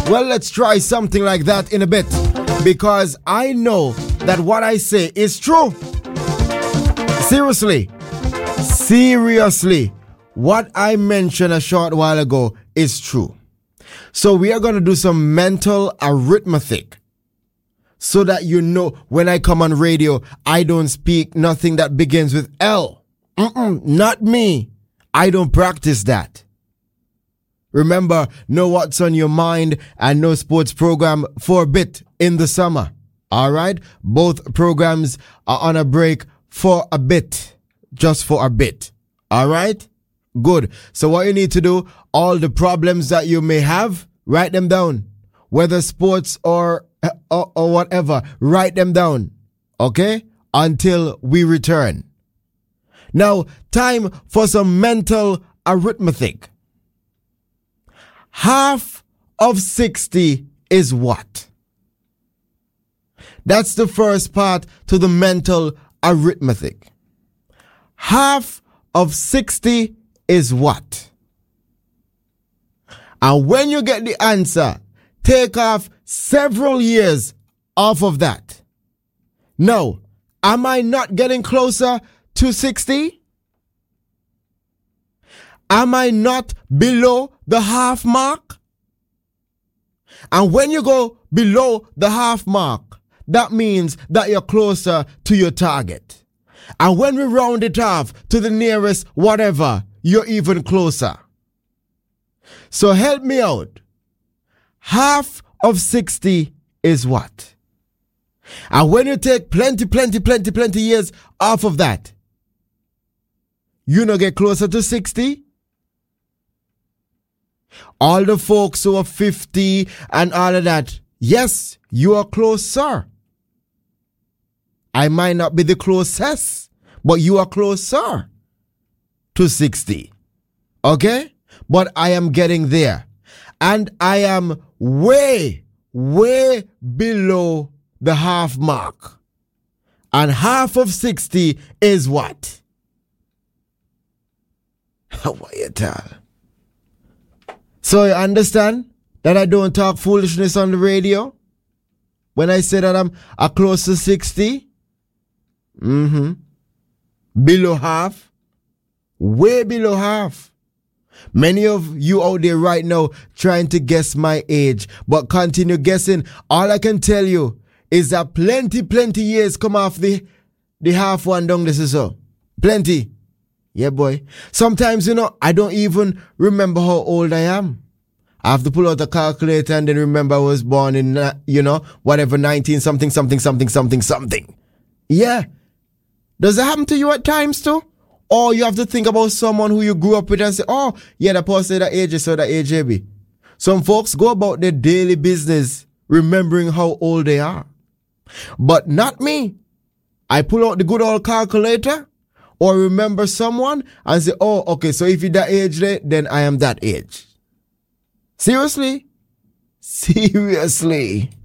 Well, let's try something like that in a bit, because I know that what I say is true. Seriously, what I mentioned a short while ago is true. So we are going to do some mental arithmetic so that you know when I come on radio, I don't speak nothing that begins with L. Not me. I don't practice that. Remember, know what's on your mind and no sports program for a bit in the summer. All right? Both programs are on a break for a bit. Just for a bit. All right? Good. So what you need to do, all the problems that you may have, write them down. Whether sports or whatever, write them down. Okay? Until we return. Now, time for some mental arithmetic. Half of 60 is what? That's the first part to the mental arithmetic. Half of 60 is what? And when you get the answer, take off several years off of that. Now, am I not getting closer to 60? Am I not below the half mark? And when you go below the half mark, that means that you're closer to your target. And when we round it off to the nearest whatever, you're even closer. So help me out. Half of 60 is what? And when you take plenty years off of that, you not get closer to 60? All the folks who are 50 and all of that, yes, you are closer. I might not be the closest, but you are closer to 60. Okay? But I am getting there. And I am way below the half mark. And half of 60 is what? How are you tell? So you understand that I don't talk foolishness on the radio? When I say that I'm close to 60? Below half? Way below half. Many of you out there right now trying to guess my age, but continue guessing. All I can tell you is that plenty years come off the half one down this is so. Plenty. Yeah, boy. Sometimes, I don't even remember how old I am. I have to pull out a calculator and then remember I was born in, whatever, 19 something. Yeah. Does that happen to you at times too? Or you have to think about someone who you grew up with and say, oh, yeah, the person that age is so that age be. Some folks go about their daily business remembering how old they are. But not me. I pull out the good old calculator or remember someone and say, oh, okay, so if you're that age, then I am that age. Seriously?